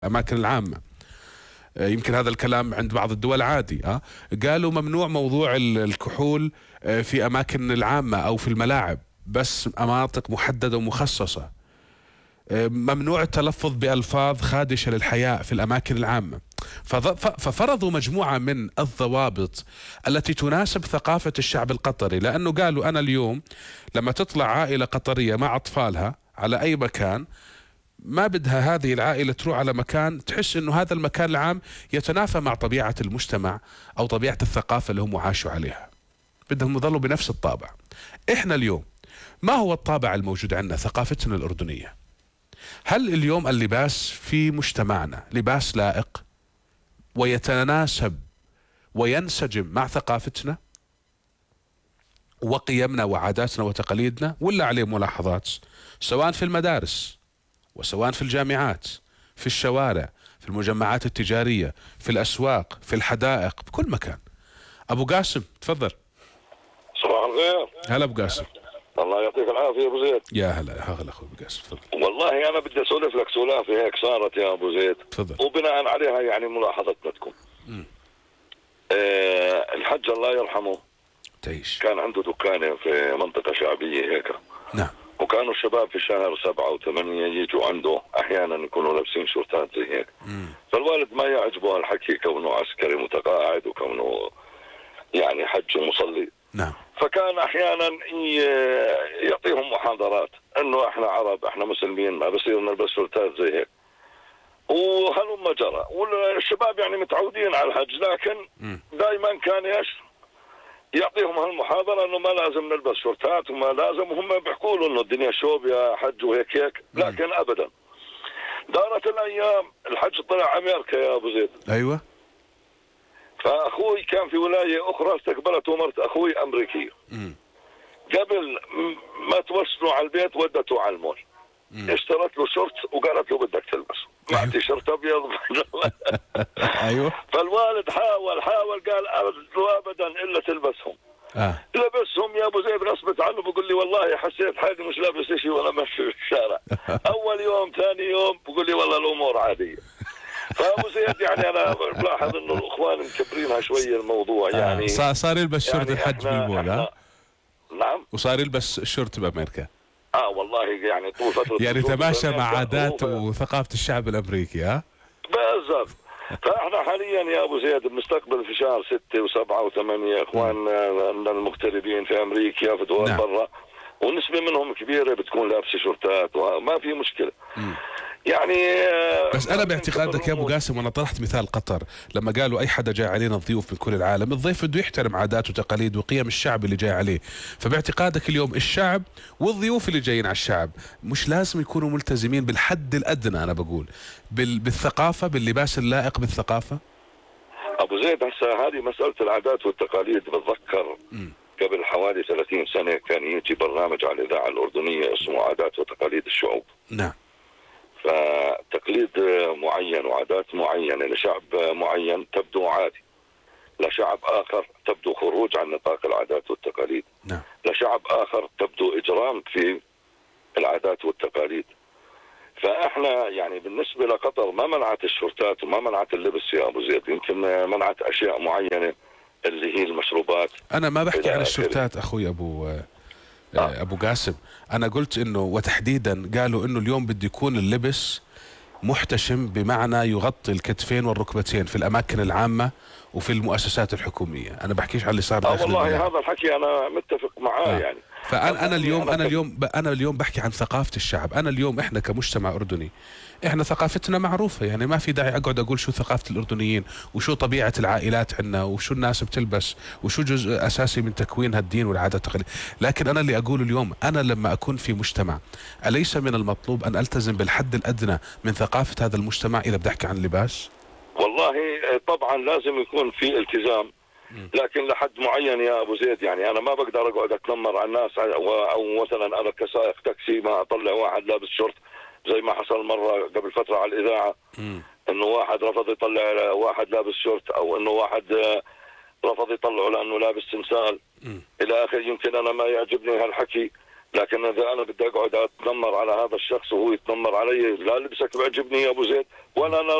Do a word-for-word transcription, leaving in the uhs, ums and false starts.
الأماكن العامة. يمكن هذا الكلام عند بعض الدول عادي. أه؟ قالوا ممنوع موضوع الكحول في أماكن العامة أو في الملاعب، بس مناطق محددة ومخصصة. ممنوع التلفظ بألفاظ خادشة للحياء في الأماكن العامة. ففرضوا مجموعة من الضوابط التي تناسب ثقافة الشعب القطري، لأنه قالوا أنا اليوم لما تطلع عائلة قطرية مع أطفالها على أي مكان، ما بدها هذه العائلة تروح على مكان تحس انه هذا المكان العام يتنافى مع طبيعة المجتمع او طبيعة الثقافة اللي هم عاشوا عليها. بدهم يظلوا بنفس الطابع. احنا اليوم ما هو الطابع الموجود عندنا؟ ثقافتنا الأردنية. هل اليوم اللباس في مجتمعنا لباس لائق ويتناسب وينسجم مع ثقافتنا وقيمنا وعاداتنا وتقاليدنا، ولا عليه ملاحظات سواء في المدارس وسواء في الجامعات، في الشوارع، في المجمعات التجارية، في الأسواق، في الحدائق، بكل مكان؟ أبو قاسم تفضل. صباح الخير. هلا أبو قاسم. الله يعطيك العافية أبو زيد. يا هلا هلا أخوي أبو قاسم تفضل. والله أنا بدي أسولف لك سولافة هيك صارت يا أبو زيد. تفضل. وبناء عليها يعني ملاحظتكم. آه الحج الله يرحمه تعيش كان عنده دكانة في منطقة شعبية هيك. نعم. وكانوا الشباب في شهر سبعة وثمانية يجوا عنده أحيانا يكونوا لابسين شورتات زي هيك. مم. فالوالد ما يعجبه الحكي كونه عسكري متقاعد وكونه يعني حج ومصلي. نعم. فكان احيانا يعطيهم محاضرات انه احنا عرب، احنا مسلمين، ما بصير نلبس شورتات زي هيك. وهلم جرى، والشباب يعني متعودين على الحج، لكن دائما كان ايش؟ يعطيهم هالمحاضره انه ما لازم نلبس شورتات وما لازم، وهم بيحكوا له انه الدنيا شوب يا حج وهيك هيك، لكن ابدا. دارت الايام، الحج طلع امريكا يا ابو زيد. ايوه. فاخوي كان في ولايه اخرى استقبلته مرت اخوي امريكيه. مم. قبل ما توصلوا على البيت ودته على المول. مم. اشترت له شورت وقالت له بدك تلبسه. مع تيشرت ابيض. ايوه. فالوالد حاول حاول قال ابدا الا تلبسهم. آه. لبسهم يا ابو زيد غصبت عنه، بقول لي والله حسيت حالي مش لابس شيء ولا ماشي في الشارع. اول يوم ثاني يوم بقول لي والله الامور عاديه. فابو زيد يعني انا بلاحظ انه الاخوان مكبرينها شويه الموضوع يعني. آه. صار يلبس شورت يعني الحج بالمول. ها؟ نعم. وصار يلبس الشورت بامريكا. اه والله يعني طول فتره يعني تماشى مع عادات وثقافه الشعب الامريكي. ها؟ بالضبط. فاحنا حاليا يا ابو زيد بنستقبل في شهر ستة وسبعة وثمانية اخواننا المغتربين في امريكا في دول. نعم. برا، ونسبه منهم كبيره بتكون لابسه شورتات وما في مشكله. م. يعني بس انا باعتقادك يا ابو قاسم، وانا طرحت مثال قطر لما قالوا اي حدا جاي علينا ضيوف من كل العالم، الضيف بده يحترم عادات وتقاليد وقيم الشعب اللي جاي عليه. فباعتقادك اليوم الشعب والضيوف اللي جايين على الشعب مش لازم يكونوا ملتزمين بالحد الادنى، انا بقول بالثقافه، باللباس اللائق بالثقافه؟ ابو زيد هسه هذه مساله العادات والتقاليد. بتذكر م. قبل حوالي ثلاثين سنه كان يجي برنامج على الاذاعه الاردنيه اسمه عادات وتقاليد الشعوب. نعم. فتقليد معين وعادات معينة لشعب معين تبدو عادي، لشعب آخر تبدو خروج عن نطاق العادات والتقاليد. نعم. لشعب آخر تبدو إجرام في العادات والتقاليد. فإحنا يعني بالنسبة لقطر ما منعت الشورتات وما منعت اللبس يا أبو زيد، يمكن منعت أشياء معينة اللي هي المشروبات. أنا ما بحكي عن الشورتات أخوي أبو آه. أبو قاسم، أنا قلت إنه وتحديدا قالوا إنه اليوم بده يكون اللبس محتشم، بمعنى يغطي الكتفين والركبتين في الأماكن العامة وفي المؤسسات الحكومية. أنا بحكيش على اللي صار داخل والله المياه. هذا الحكي أنا متفق معاه. آه. يعني فأنا أنا اليوم أنا اليوم أنا اليوم بحكي عن ثقافة الشعب. أنا اليوم إحنا كمجتمع أردني إحنا ثقافتنا معروفة، يعني ما في داعي أقعد أقول شو ثقافة الأردنيين وشو طبيعة العائلات عندنا وشو الناس بتلبس وشو جزء أساسي من تكوين هالدين والعادات والتقاليد. لكن أنا اللي أقوله اليوم، أنا لما أكون في مجتمع أليس من المطلوب أن ألتزم بالحد الأدنى من ثقافة هذا المجتمع إذا بدي أحكي عن اللباس؟ والله طبعا لازم يكون في التزام، لكن لحد معين يا ابو زيد. يعني انا ما بقدر اقعد اتنمر على الناس، او مثلا انا كسائق تاكسي ما اطلع واحد لابس شورت زي ما حصل مره قبل فتره على الاذاعه. م. انه واحد رفض يطلع واحد لابس شورت، او انه واحد رفض يطلعه لانه لابس تمثال الى اخره. يمكن انا ما يعجبني هالحكي، لكن اذا انا بدي اقعد اتنمر على هذا الشخص وهو يتنمر علي، لا لبسك بيعجبني يا ابو زيد ولا انا